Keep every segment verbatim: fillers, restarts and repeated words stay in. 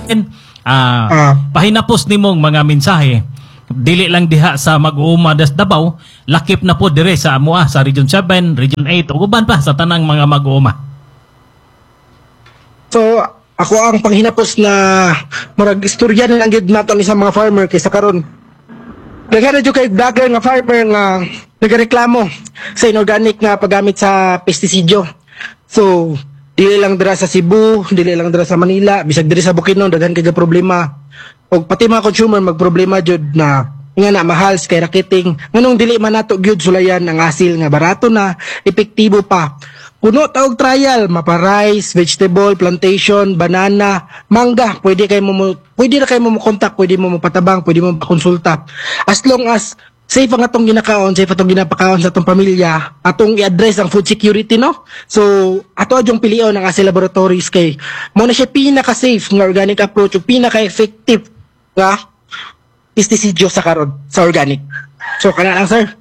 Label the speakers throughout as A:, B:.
A: Ah,
B: Ah.
A: pahinapos nimong mga mensahe dili lang diha sa mag-uuma das Davao, lakip na po dire sa amoa sa Region seven, Region eight ug uban pa sa tanang mga mag-uuma.
B: So, ako ang panghinapos na murag istorya na lang gid nato ni sa mga farmer kaysa karon. Daghan na jud kay vlogger nga farmer nga nagareklamo sa inorganic nga paggamit sa pestisidyo. So, dili lang dira sa Cebu, dili lang dira sa Manila, bisag diri sa Bukidnon daghan kay problema. Og pati mga consumer magproblema jud na nga na mahal kay rakiting nganong dili man nato gyud sulayan ang asil nga barato na, epektibo pa. Kuno taog trial, mapa rice, vegetable, plantation, banana, mangga, pwede kayo mo pwede na kayo mo kontak, pwede mo mapatabang, pwede mo makonsulta. As long as safe ang atong ginakaon, safe atong ginapakaon sa atong pamilya, atong i-address ang food security, no? So, ato adyong pilion ang Asil Laboratories kay mo na siya pinaka-safe nga organic approach ug pinaka-effective nga pestisidyo sa karon sa organic. So, kana lang, sir.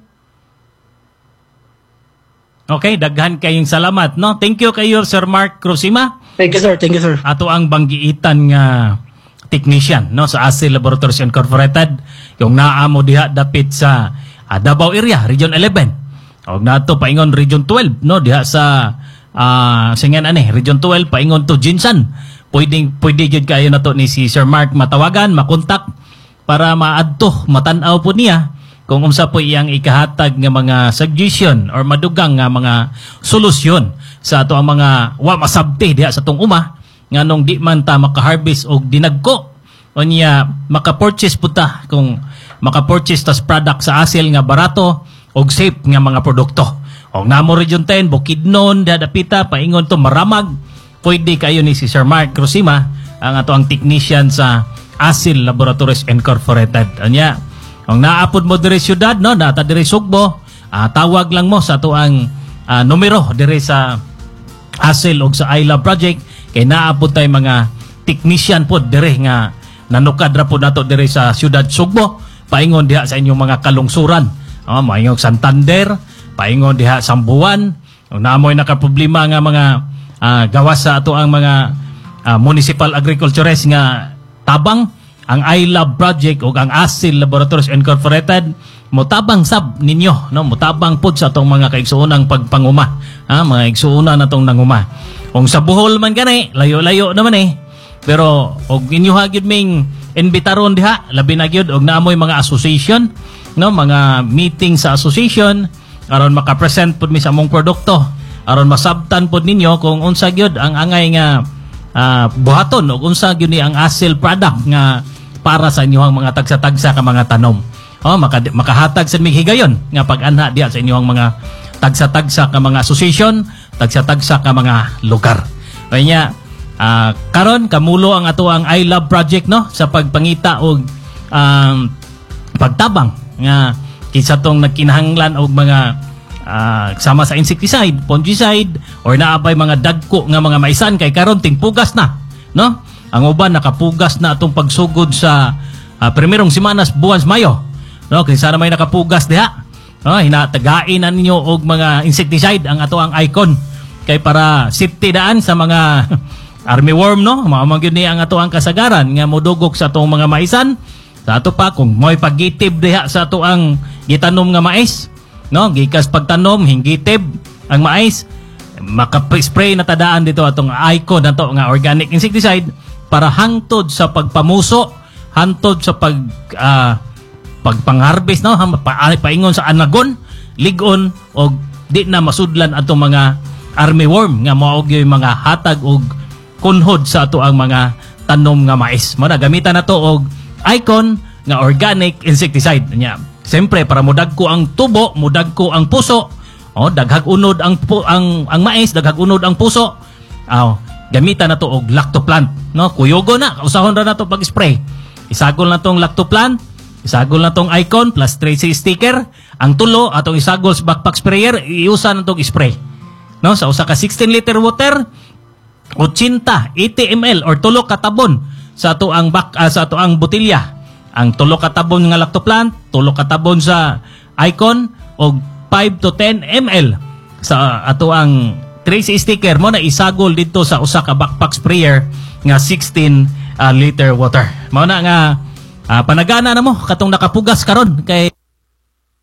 A: Okay, daghan kayong salamat, no? Thank you kayo Sir Mark Cruzima.
B: Thank you, sir. Thank you, sir.
A: Ato ang banggiitan nga technician, no, sa Asil Laboratories Incorporated, yung naamo diha dapit sa uh, Davao area, Region eleven. Og nato paingon Region twelve, no, diha sa uh, singan ani, Region twelve paingon to Jinsan. Pwedeng pwede jud kayo nato ni si Sir Mark matawagan, makontak para maadto, matan-aw po niya kung unsa po iyang ikahatag nga mga suggestion or madugang nga mga solusyon sa ato ang mga wa masabti diha sa tong uma nganong di man ta maka-harvest og dinagko o niya maka-purchase puta kung maka-purchase tas product sa asil nga barato og safe nga mga produkto. Og namo Region ten, Bukidnon, dadapita paingon to Maramag, pwede kayo ni si Sir Mark Cruzima ang ato ang technician sa Asil Laboratories Incorporated. Anya, ang naapod mo dire syudad, no, nata dire Sugbo, uh, tawag lang mo sa ato ang uh, numero dire sa Asil og sa I Love Project kay naapod tay mga technician pod dire nga nanukad ra pod nato dire sa syudad Sugbo, paingon diha sa inyong mga kalungsuran. Oh, maingog Santander, paingon diha Sambuan, naamoy nakaproblema nga mga uh, gawas sa ato ang mga uh, municipal agricultures nga tabang, ang I Love Project o ang Asil Laboratories Incorporated mutabang sab ninyo, no, mutabang pod sa atong mga kaigsuonang pagpanguma, ha, mga igsuonan natong nanguma. Kung sa Bohol man gani, layo-layo naman eh. Pero og inyo ha gyud ming imbitaron diha, labi na gyud og naamoy mga association, no, mga meeting sa association aron maka-present pod mi sa among produkto, aron masabtan pod ninyo kung unsa gyud ang angay nga uh, buhaton og unsa gyud ni ang Asil product nga para sa inyong mga tagsa-tagsa ka mga tanom. Oh, maka, makahatag sa mig higayon nga pag-anha diha sa inyong mga tagsa-tagsa ka mga association, tagsa-tagsa ka mga lugar. Kanya uh, karon kamulo ang ato ang I Love Project, no, sa pagpangita og um, pagtabang nga kinsa tong nagkinahanglan og mga uh, sama sa insecticide, fungicide or naabay mga dagko nga mga maisan kay karon tingpugas na, no? Ang uban nakapugas na atong pagsugod sa uh, primerong semanas buwan sa Mayo. No, kay sana may nakapugas diha. No, hinatagain na ninyo og mga insecticide ang ato ang icon kay para safety daan sa mga armyworm, no. Mao gyud ni ang ato ang kasagaran nga modugok sa atong mga maisan. Sa ato pa kung mo'y paggitib diha sa ato ang gitanom nga mais, no, gikas pagtanom hinggitib ang mais, maka-spray na tadaan dito atong icon nato nga organic insecticide para hangtod sa pagpamuso, hangtod sa pag uh, pagpang-harvest, no, pa, paingon sa anagon, ligon og di na masudlan atong mga armyworm nga mao gyud mga hatag og kunhod sa ato ang mga tanom nga mais. Mo na gamitan nato og icon nga organic insecticide nya. Siyempre para mudagko ang tubo, mudagko ang puso, oh, daghag unod ang pu- ang ang mais, daghag unod ang puso. Oh, gamitan nato og lactoplant, no, kuyogo na usahon ra nato pag-spray. Isagol na tong lactoplant, isagol na tong icon plus tracy sticker, ang tulo atong isagol sa backpack sprayer, iusa na tong spray, no, sa usa ka sixteen liter water, eighty milliliters or tulo ka tabon sa ato ang bak uh, sa ato ang botelya. Ang tulo ka tabon nga lactoplant, tulo ka tabon sa icon og five to ten milliliters sa ato ang tracy sticker mo na isagol dito sa usa ka backpack sprayer nga sixteen ah, liter water. Mao na nga ah, panagana na mo katong nakapugas karon kay